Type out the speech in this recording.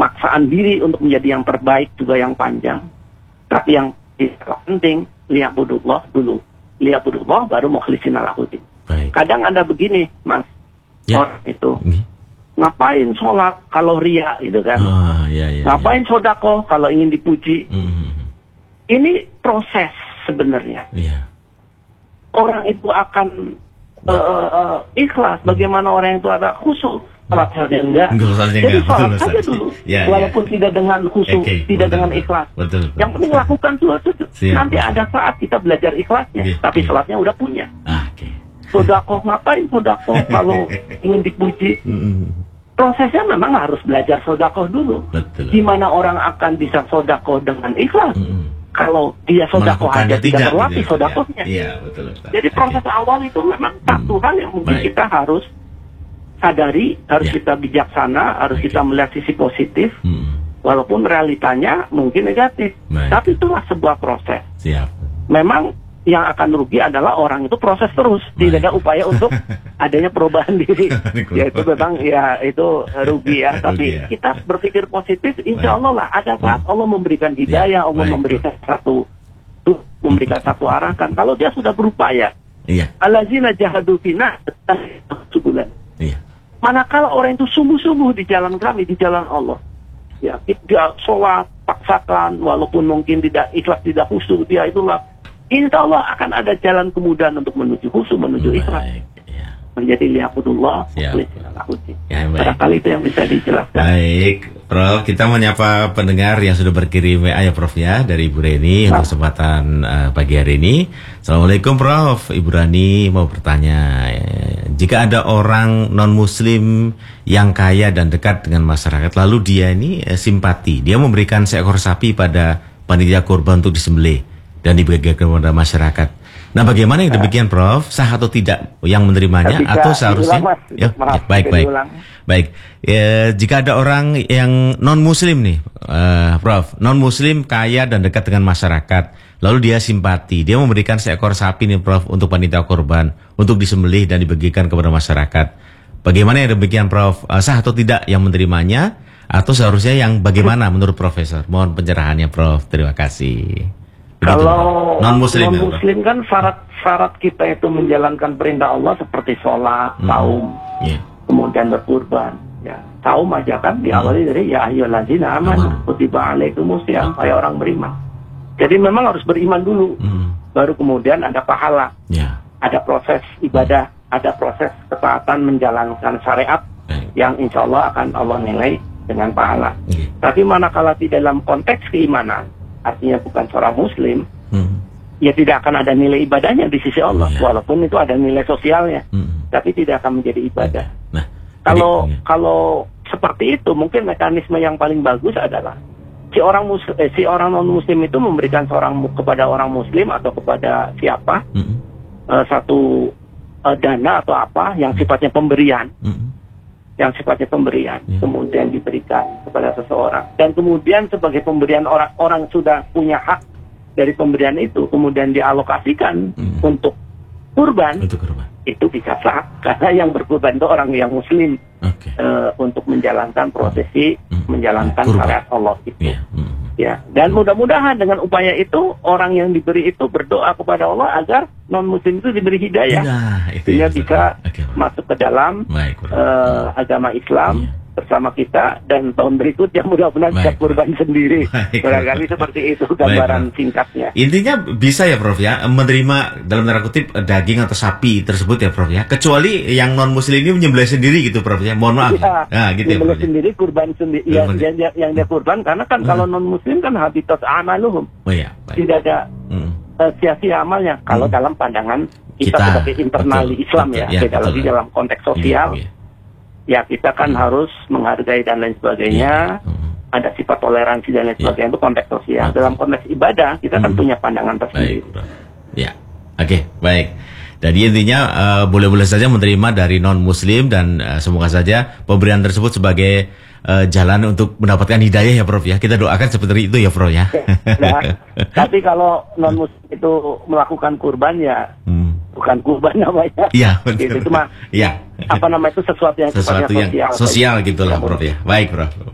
pemaksaan diri untuk menjadi yang terbaik juga yang panjang. Tapi yang penting, liya'budullah dulu. Liya'budullah baru mukhlisina lahuddin. Kadang ada begini, Mas. Orang itu ngapain sholat kalau ria gitu kan? Ngapain sodako kalau ingin dipuji? Ini proses sebenarnya. Orang itu akan ikhlas. Bagaimana orang itu ada khusyuk? Sholatnya enggak. Jadi sholat saja dulu. Walaupun tidak dengan khusyuk, tidak dengan ikhlas. Yang penting lakukan dulu. Nanti ada saat kita belajar ikhlasnya. Tapi sholatnya udah punya. Sodako, ngapain sodako kalau ingin dipuji? Prosesnya memang harus belajar sodako dulu. Gimana orang akan bisa sodako dengan ikhlas? Kalau dia sodako aja tidak terlatih sodakohnya. Jadi proses awal itu memang satu hal yang mungkin kita harus sadari, harus kita bijaksana, harus kita melihat sisi positif, walaupun realitanya mungkin negatif. Tapi itulah sebuah proses. Memang yang akan rugi adalah orang itu proses terus, tidak ada upaya untuk adanya perubahan diri. Ya itu memang ya itu rugi ya. Tapi kita berpikir positif, insya Allah lah ada saat Allah memberikan hidayah, Allah memberikan satu arahkan. Kalau dia sudah berupaya, allazina jahadu fina subulan. Manakala orang itu sungguh-sungguh di jalan kami, di jalan Allah, ya dia sholat paksakan, walaupun mungkin tidak ikhlas, tidak khusyuk, dia itulah. Insya Allah akan ada jalan kemudahan untuk menuju khusyuk, menuju ikhlas. Menjadi liya'budullah. Barangkali itu yang bisa dijelaskan. Baik, Prof. Kita menyapa pendengar yang sudah berkirim WA ya, Prof ya, dari Ibu Reni untuk kesempatan pagi hari ini. Assalamualaikum, Prof. Ibu Rani mau bertanya, jika ada orang non-muslim yang kaya dan dekat dengan masyarakat, lalu dia ini simpati, dia memberikan seekor sapi pada panitia kurban untuk disembelih dan dibagikan kepada masyarakat. Nah, bagaimana yang demikian, Prof? Sah atau tidak yang menerimanya, atau seharusnya? Baik. Jika ada orang yang non Muslim nih, Prof, non Muslim kaya dan dekat dengan masyarakat, lalu dia simpati, dia memberikan seekor sapi nih, Prof, untuk panitia korban, untuk disembelih dan dibagikan kepada masyarakat. Bagaimana yang demikian, Prof? Sah atau tidak yang menerimanya, atau seharusnya yang bagaimana menurut Profesor? Mohon pencerahannya, Prof. Terima kasih. Kalau non-muslim kan syarat kita itu menjalankan perintah Allah seperti sholat, saum, kemudian berkurban. Ya, saum aja kan diawali dari ya ayyuhallazina amanu kutiba alaikumusiyam, supaya orang beriman. Jadi memang harus beriman dulu, baru kemudian ada pahala, ada proses ibadah, ada proses ketaatan menjalankan syariat yang insya Allah akan Allah nilai dengan pahala. Tapi manakala di dalam konteks keimanan, artinya bukan seorang muslim, ya tidak akan ada nilai ibadahnya di sisi Allah, walaupun itu ada nilai sosialnya, tapi tidak akan menjadi ibadah. Nah, kalau seperti itu, mungkin mekanisme yang paling bagus adalah si orang non muslim itu memberikan kepada orang muslim atau kepada siapa satu dana atau apa yang sifatnya pemberian. Yang sifatnya pemberian, kemudian diberikan kepada seseorang, dan kemudian sebagai pemberian orang sudah punya hak dari pemberian itu, kemudian dialokasikan untuk kurban, itu bisa sah, karena yang berkurban itu orang yang muslim, untuk menjalankan prosesi, menjalankan syariat Allah itu. Ya, dan mudah-mudahan dengan upaya itu orang yang diberi itu berdoa kepada Allah agar non muslim itu diberi hidayah, sehingga bisa masuk ke dalam agama Islam bersama kita, dan tahun berikutnya mudah-mudahan bisa kurban sendiri. Barangkali seperti itu gambaran singkatnya. Intinya bisa ya, Prof ya, menerima dalam tanda kutip daging atau sapi tersebut ya, Prof ya, kecuali yang non muslim ini menyembelih sendiri gitu, Prof ya, mohon maaf. Gitu ya, Prof sendiri, kurban sendiri, yang dia kurban, karena kan kalau non muslim kan habitat amaluhum, tidak ada sia-sia amalnya. Kalau dalam pandangan kita sebagai internal di Islam ya, beda lagi dalam konteks sosial. Ya, kita kan harus menghargai dan lain sebagainya, ada sifat toleransi dan lain sebagainya, itu konteks sosial. Dalam konteks ibadah kita kan punya pandangan tersendiri. Baik. Jadi intinya boleh-boleh saja menerima dari non muslim, dan semoga saja pemberian tersebut sebagai jalan untuk mendapatkan hidayah ya, Prof ya. Kita doakan seperti itu ya, Prof ya. Tapi kalau non muslim itu melakukan kurban ya bukan kurban namanya. Itu cuma apa namanya itu sesuatu yang sosial gitulah, Prof ya. Baik, Prof.